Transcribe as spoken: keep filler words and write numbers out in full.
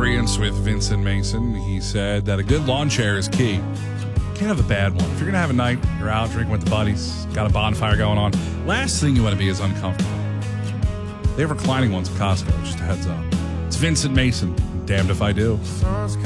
agreement with Vincent Mason. He said that a good lawn chair is key. Can't have a bad one. If you're going to have a night, you're out drinking with the buddies, got a bonfire going on, last thing you want to be is uncomfortable. They have reclining ones at Costco, just a heads up. It's Vincent Mason. Damned if I do.